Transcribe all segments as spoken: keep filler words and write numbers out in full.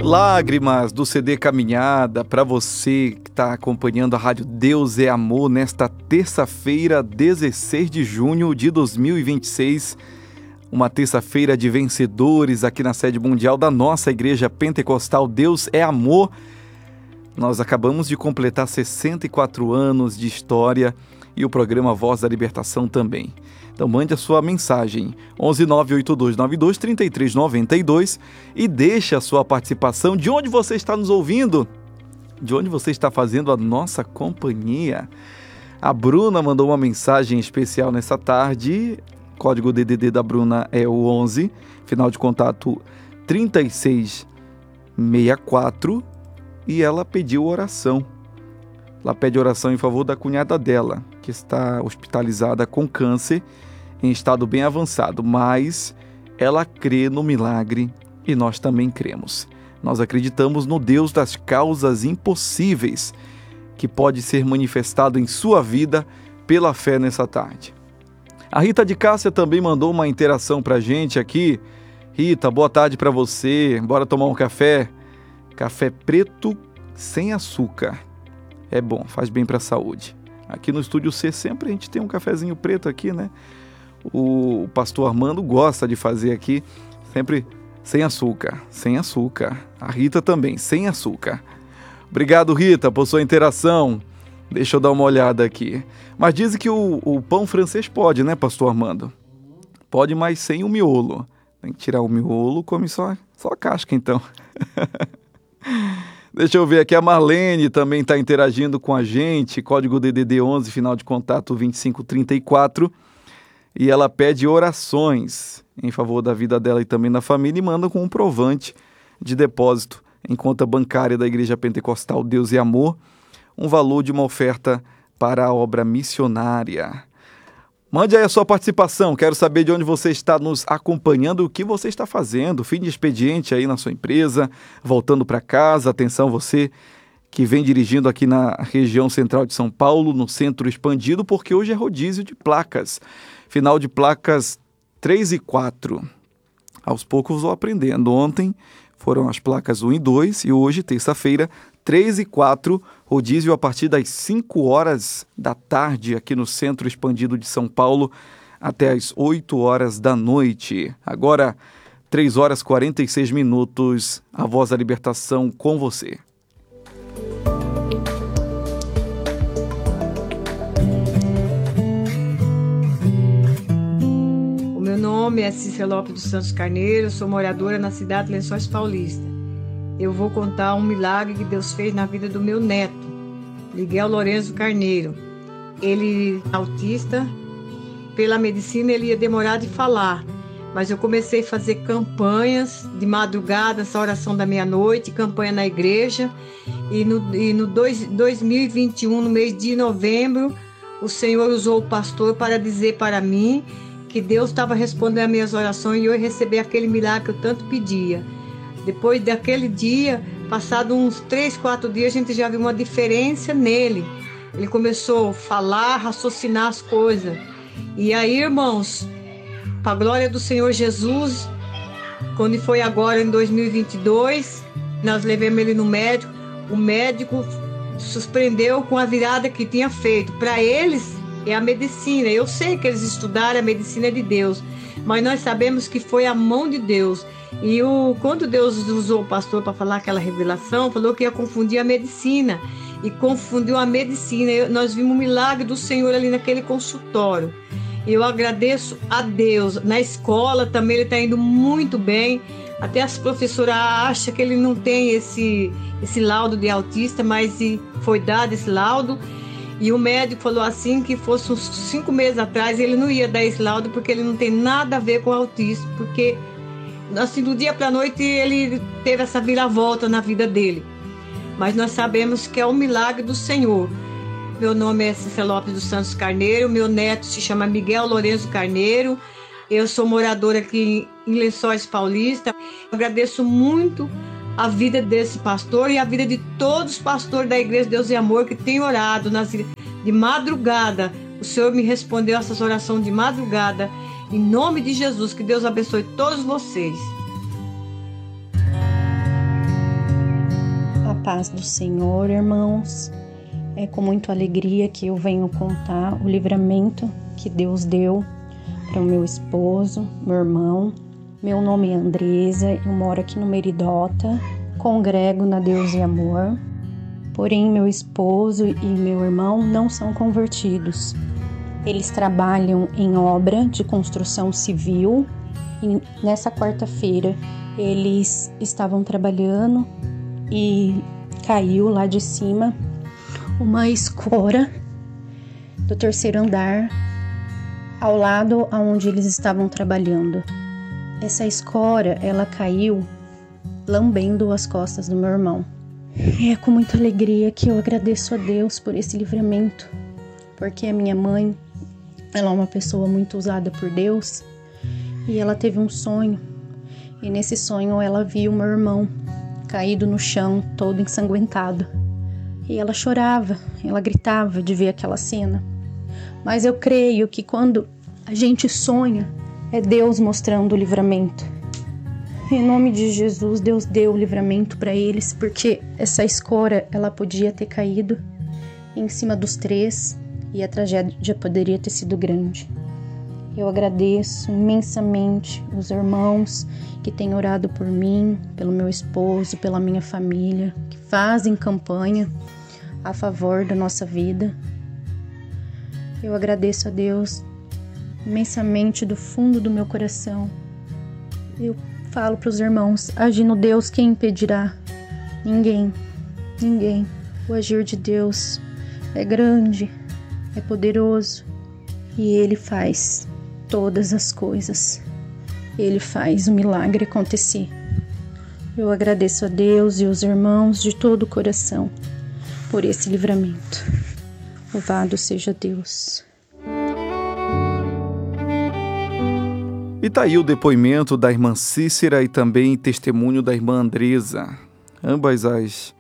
Lágrimas do C D Caminhada, para você que está acompanhando a Rádio Deus é Amor nesta terça-feira, dezesseis de junho de dois mil e vinte e seis, uma terça-feira de vencedores aqui na sede mundial da nossa Igreja Pentecostal Deus é Amor. Nós acabamos de completar sessenta e quatro anos de história e o programa Voz da Libertação também. Então mande a sua mensagem onze nove oito dois nove dois três três nove dois e deixe a sua participação. De onde você está nos ouvindo? De onde você está fazendo a nossa companhia? A Bruna mandou uma mensagem especial nessa tarde. Código D D D da Bruna é o onze, final de contato trinta e seis sessenta e quatro, e ela pediu oração. Ela pede oração em favor da cunhada dela, que está hospitalizada com câncer em estado bem avançado, mas ela crê no milagre e nós também cremos. Nós acreditamos no Deus das causas impossíveis, que pode ser manifestado em sua vida pela fé nessa tarde. A Rita de Cássia também mandou uma interação pra gente aqui. Rita, boa tarde para você. Bora tomar um café? Café preto sem açúcar. É bom, faz bem para a saúde. Aqui no Estúdio C sempre a gente tem um cafezinho preto aqui, né? O pastor Armando gosta de fazer aqui, sempre sem açúcar, sem açúcar. A Rita também, sem açúcar. Obrigado, Rita, por sua interação. Deixa eu dar uma olhada aqui. Mas dizem que o, o pão francês pode, né, pastor Armando? Pode, mas sem o miolo. Tem que tirar o miolo, come só, só a casca, então. Deixa eu ver aqui, a Marlene também está interagindo com a gente, código D D D onze, final de contato vinte e cinco trinta e quatro, e ela pede orações em favor da vida dela e também da família e manda com um comprovante de depósito em conta bancária da Igreja Pentecostal Deus e Amor, um valor de uma oferta para a obra missionária. Mande aí a sua participação, quero saber de onde você está nos acompanhando, o que você está fazendo, fim de expediente aí na sua empresa, voltando para casa. Atenção você que vem dirigindo aqui na região central de São Paulo, no centro expandido, porque hoje é rodízio de placas, final de placas três e quatro. Aos poucos vou aprendendo. Ontem foram as placas um e dois e hoje, terça-feira, três e quatro, rodízio a partir das cinco horas da tarde aqui no centro expandido de São Paulo até as oito horas da noite. Agora, três horas e quarenta e seis minutos, a Voz da Libertação com você. O meu nome é Cícera Lopes dos Santos Carneiro, sou moradora na cidade de Lençóis Paulista. Eu vou contar um milagre que Deus fez na vida do meu neto, Miguel Lourenço Carneiro. Ele é autista, pela medicina ele ia demorar de falar, mas eu comecei a fazer campanhas de madrugada, essa oração da meia-noite, campanha na igreja, e no, e no dois, dois mil e vinte e um, no mês de novembro, o Senhor usou o pastor para dizer para mim que Deus estava respondendo as minhas orações e eu ia receber aquele milagre que eu tanto pedia. Depois daquele dia, passado uns três, quatro dias, a gente já viu uma diferença nele. Ele começou a falar, raciocinar as coisas. E aí, irmãos, para a glória do Senhor Jesus, quando foi agora em dois mil e vinte e dois, nós levamos ele no médico. O médico surpreendeu com a virada que tinha feito. Para eles, é a medicina. Eu sei que eles estudaram a medicina de Deus, mas nós sabemos que foi a mão de Deus. E o, quando Deus usou o pastor para falar aquela revelação, falou que ia confundir a medicina. E confundiu a medicina. Eu, nós vimos o milagre do Senhor ali naquele consultório. Eu agradeço a Deus. Na escola também ele está indo muito bem. Até as professoras acham que ele não tem esse, esse laudo de autista, mas foi dado esse laudo. E o médico falou assim que fosse uns cinco meses atrás ele não ia dar esse laudo porque ele não tem nada a ver com autismo, porque assim, do dia para a noite ele teve essa viravolta na vida dele. Mas nós sabemos que é um milagre do Senhor. Meu nome é Cícera Lopes dos Santos Carneiro, meu neto se chama Miguel Lourenço Carneiro. Eu sou moradora aqui em Lençóis Paulista. Eu agradeço muito a vida desse pastor e a vida de todos os pastores da Igreja Deus e Amor que têm orado nas, de madrugada. O Senhor me respondeu essas orações de madrugada. Em nome de Jesus, que Deus abençoe todos vocês. paz do Senhor, irmãos. É com muita alegria que eu venho contar o livramento que Deus deu para o meu esposo, meu irmão. Meu nome é Andresa, eu moro aqui no Meridota, congrego na Deus e Amor. Porém, meu esposo e meu irmão não são convertidos. Eles trabalham em obra de construção civil e nessa quarta-feira eles estavam trabalhando e caiu lá de cima uma escora do terceiro andar ao lado onde eles estavam trabalhando. Essa escora, ela caiu lambendo as costas do meu irmão. É com muita alegria que eu agradeço a Deus por esse livramento, porque a minha mãe, ela é uma pessoa muito usada por Deus e ela teve um sonho, e nesse sonho ela viu meu irmão caído no chão, todo ensanguentado, e ela chorava, ela gritava de ver aquela cena. Mas eu creio que quando a gente sonha, é Deus mostrando o livramento. Em nome de Jesus, Deus deu o livramento para eles, porque essa escora, ela podia ter caído em cima dos três e a tragédia poderia ter sido grande. Eu agradeço imensamente os irmãos que têm orado por mim, pelo meu esposo, pela minha família, que fazem campanha a favor da nossa vida. Eu agradeço a Deus imensamente do fundo do meu coração. Eu falo para os irmãos, agindo Deus, quem impedirá? Ninguém, ninguém. O agir de Deus é grande, é poderoso e Ele faz todas as coisas. Ele faz o milagre acontecer. Eu agradeço a Deus e os irmãos de todo o coração por esse livramento. Louvado seja Deus. E tá aí o depoimento da irmã Cícera e também testemunho da irmã Andresa. Ambas as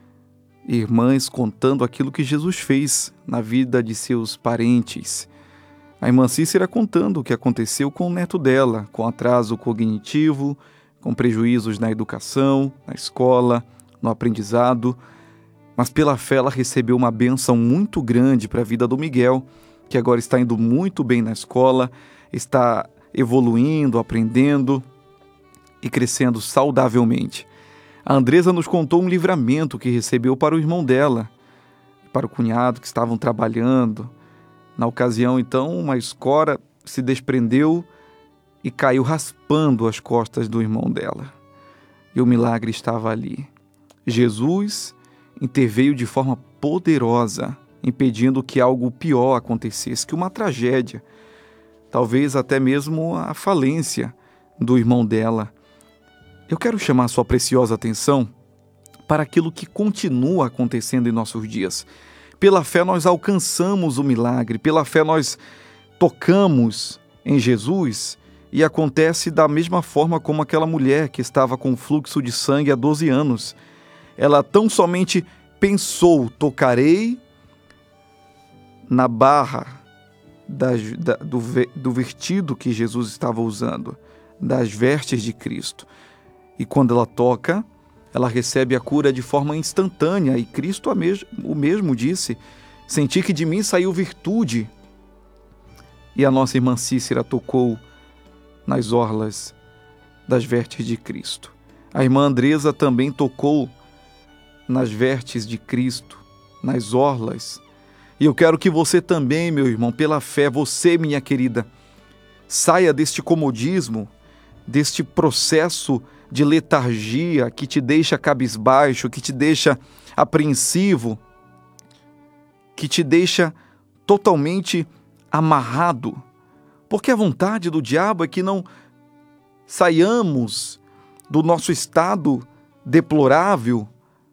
irmãs contando aquilo que Jesus fez na vida de seus parentes. A irmã Cícera contando o que aconteceu com o neto dela, com atraso cognitivo, com prejuízos na educação, na escola, no aprendizado. Mas pela fé ela recebeu uma bênção muito grande para a vida do Miguel, que agora está indo muito bem na escola, está evoluindo, aprendendo e crescendo saudavelmente. A Andresa nos contou um livramento que recebeu para o irmão dela, para o cunhado que estavam trabalhando. Na ocasião, então, uma escora se desprendeu e caiu raspando as costas do irmão dela. E o milagre estava ali. Jesus interveio de forma poderosa, impedindo que algo pior acontecesse, que uma tragédia, talvez até mesmo a falência do irmão dela. Eu quero chamar a sua preciosa atenção para aquilo que continua acontecendo em nossos dias. Pela fé nós alcançamos o milagre, pela fé nós tocamos em Jesus e acontece da mesma forma como aquela mulher que estava com fluxo de sangue há doze anos. Ela tão somente pensou, tocarei na barra Das, da, do, do vestido que Jesus estava usando, das vestes de Cristo. E quando ela toca, ela recebe a cura de forma instantânea. E Cristo o mesmo disse, senti que de mim saiu virtude. E a nossa irmã Cícera tocou nas orlas das vestes de Cristo. A irmã Andresa também tocou nas vestes de Cristo, nas orlas. E eu quero que você também, meu irmão, pela fé, você, minha querida, saia deste comodismo, deste processo de letargia que te deixa cabisbaixo, que te deixa apreensivo, que te deixa totalmente amarrado. Porque a vontade do diabo é que não saiamos do nosso estado deplorável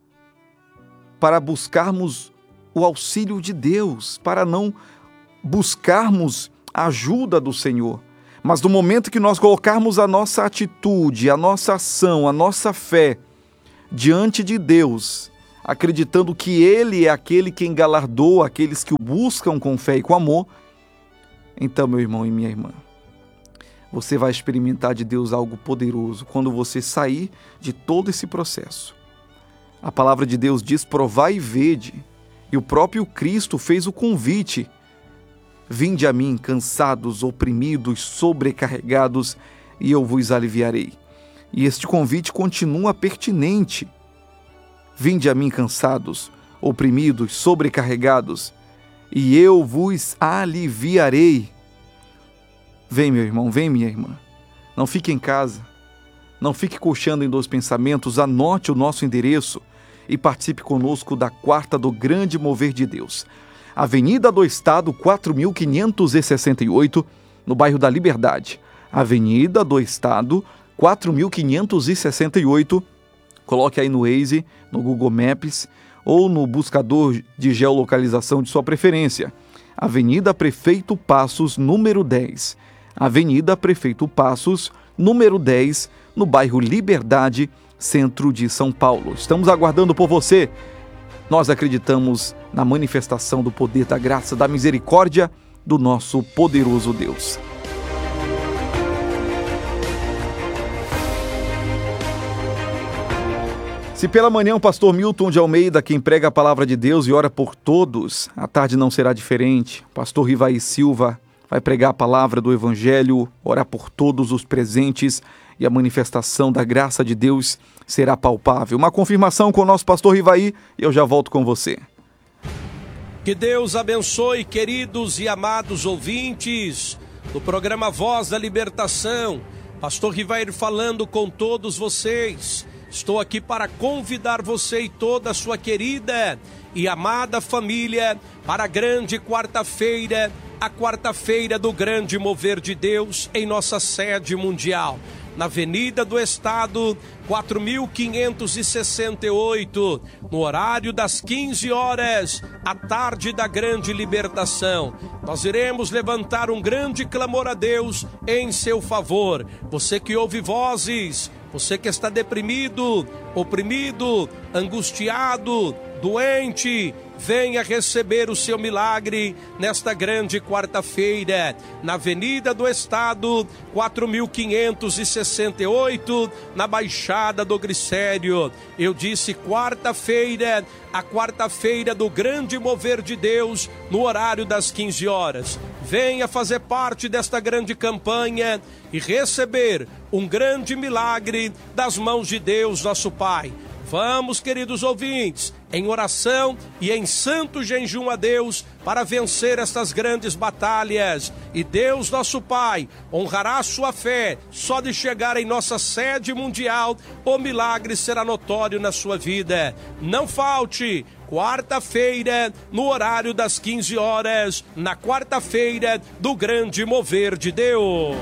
para buscarmos o auxílio de Deus, para não buscarmos a ajuda do Senhor. Mas no momento que nós colocarmos a nossa atitude, a nossa ação, a nossa fé diante de Deus, acreditando que Ele é aquele quem galardoa aqueles que o buscam com fé e com amor, então, meu irmão e minha irmã, você vai experimentar de Deus algo poderoso quando você sair de todo esse processo A palavra de Deus diz: provai e vede. E o próprio Cristo fez o convite: vinde a mim, cansados, oprimidos, sobrecarregados, e eu vos aliviarei. E este convite continua pertinente. Vinde a mim, cansados, oprimidos, sobrecarregados, e eu vos aliviarei. Vem, meu irmão, vem, minha irmã. Não fique em casa. Não fique coxando em dois pensamentos. Anote o nosso endereço e participe conosco da quarta do Grande Mover de Deus. Avenida do Estado, quatro mil quinhentos e sessenta e oito, no bairro da Liberdade. Avenida do Estado, quatro mil quinhentos e sessenta e oito. Coloque aí no Waze, no Google Maps ou no buscador de geolocalização de sua preferência. Avenida Prefeito Passos, número dez. Avenida Prefeito Passos, número dez, no bairro Liberdade, centro de São Paulo. Estamos aguardando por você. Nós acreditamos na manifestação do poder, da graça, da misericórdia do nosso poderoso Deus. Se pela manhã o pastor Milton de Almeida, quem prega a palavra de Deus e ora por todos, à tarde não será diferente. O pastor Rivaí Silva vai pregar a palavra do Evangelho, orar por todos os presentes, e a manifestação da graça de Deus será palpável. Uma confirmação com o nosso pastor Rivaí e eu já volto com você. Que Deus abençoe, queridos e amados ouvintes do programa Voz da Libertação. Pastor Rivaí falando com todos vocês. Estou aqui para convidar você e toda a sua querida e amada família para a grande quarta-feira, a quarta-feira do grande mover de Deus em nossa sede mundial. Na Avenida do Estado, quatro mil quinhentos e sessenta e oito, no horário das quinze horas, à tarde da grande libertação. Nós iremos levantar um grande clamor a Deus em seu favor. Você que ouve vozes, você que está deprimido, oprimido, angustiado, doente, venha receber o seu milagre nesta grande quarta-feira, na Avenida do Estado, quatro mil quinhentos e sessenta e oito, na Baixada do Glicério. Eu disse quarta-feira, a quarta-feira do grande mover de Deus, no horário das quinze horas. Venha fazer parte desta grande campanha e receber um grande milagre das mãos de Deus, nosso Pai. Vamos, queridos ouvintes, em oração e em santo jejum a Deus para vencer estas grandes batalhas. E Deus, nosso Pai, honrará a sua fé. Só de chegar em nossa sede mundial, o milagre será notório na sua vida. Não falte, quarta-feira, no horário das quinze horas, na quarta-feira do grande mover de Deus.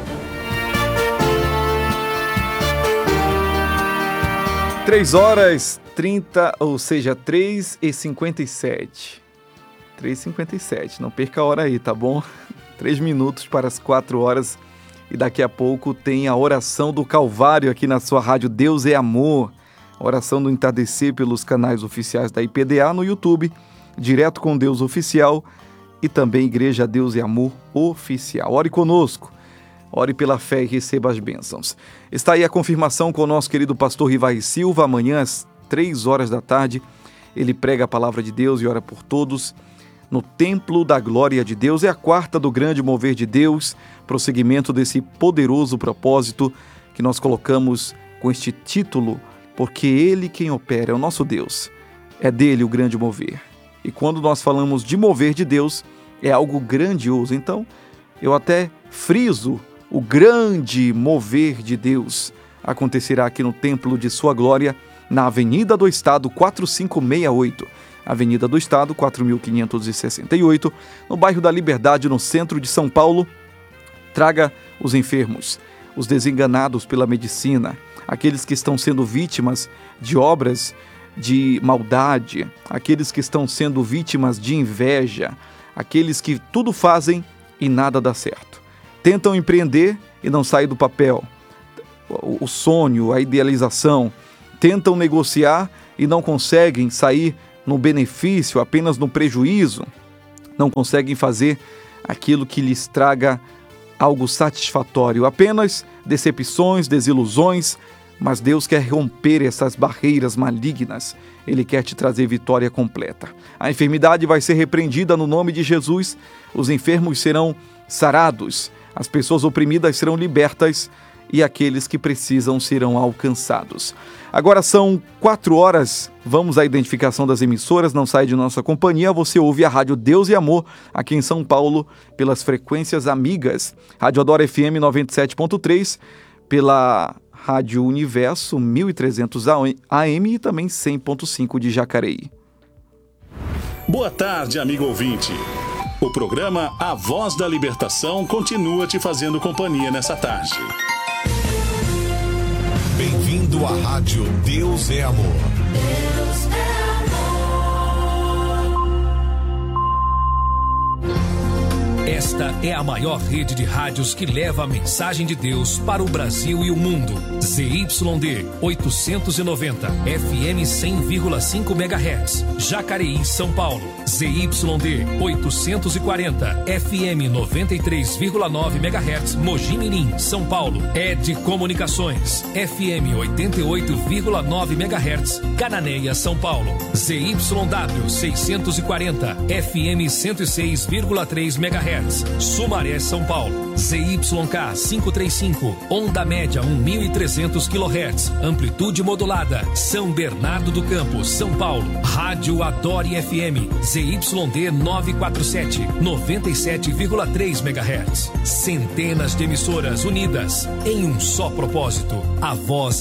três horas trinta, ou seja, três e cinquenta e sete. três e cinquenta e sete, não perca a hora aí, tá bom? três minutos para as quatro horas e daqui a pouco tem a oração do Calvário aqui na sua rádio Deus é Amor. Oração do entardecer pelos canais oficiais da I P D A no YouTube, Direto com Deus Oficial e também Igreja Deus é Amor Oficial. Ore conosco. Ore pela fé e receba as bênçãos. Está aí a confirmação com o nosso querido pastor Rivaí Silva. Amanhã às três horas da tarde, ele prega a palavra de Deus e ora por todos no Templo da Glória de Deus. É a quarta do grande mover de Deus, prosseguimento desse poderoso propósito que nós colocamos com este título, porque Ele quem opera é o nosso Deus. É dele o grande mover. E quando nós falamos de mover de Deus, é algo grandioso. Então, eu até friso: o grande mover de Deus acontecerá aqui no Templo de Sua Glória, na Avenida do Estado, quatro cinco seis oito. Avenida do Estado, quatro mil quinhentos e sessenta e oito, no bairro da Liberdade, no centro de São Paulo. Traga os enfermos, os desenganados pela medicina, aqueles que estão sendo vítimas de obras de maldade, aqueles que estão sendo vítimas de inveja, aqueles que tudo fazem e nada dá certo. Tentam empreender e não saem do papel. O sonho, a idealização. Tentam negociar e não conseguem sair no benefício, apenas no prejuízo. Não conseguem fazer aquilo que lhes traga algo satisfatório. Apenas decepções, desilusões, mas Deus quer romper essas barreiras malignas. Ele quer te trazer vitória completa. A enfermidade vai ser repreendida no nome de Jesus, os enfermos serão sarados, as pessoas oprimidas serão libertas e aqueles que precisam serão alcançados. Agora são quatro horas, vamos à identificação das emissoras, não sai de nossa companhia, você ouve a Rádio Deus e Amor, aqui em São Paulo, pelas frequências amigas, Rádio Adora F M noventa e sete ponto três, pela Rádio Universo mil e trezentos A M e também cem ponto cinco de Jacareí. Boa tarde, amigo ouvinte. O programa A Voz da Libertação continua te fazendo companhia nessa tarde. Bem-vindo à Rádio Deus é Amor. Deus é amor. Esta é a maior rede de rádios que leva a mensagem de Deus para o Brasil e o mundo. Z Y D oitocentos e noventa, F M cem vírgula cinco megahertz, Jacareí, São Paulo. Z Y D oitocentos e quarenta, F M noventa e três vírgula nove megahertz, Mogi Mirim, São Paulo. Ed Comunicações, F M oitenta e oito vírgula nove megahertz, Cananéia, São Paulo. Z Y W seiscentos e quarenta, F M cento e seis vírgula três megahertz, Sumaré, São Paulo. Z Y K quinhentos e trinta e cinco, onda média mil e trezentos quilohertz, amplitude modulada, São Bernardo do Campo, São Paulo. Rádio Adore F M, Z Y D novecentos e quarenta e sete, noventa e sete vírgula três megahertz. Centenas de emissoras unidas em um só propósito, a voz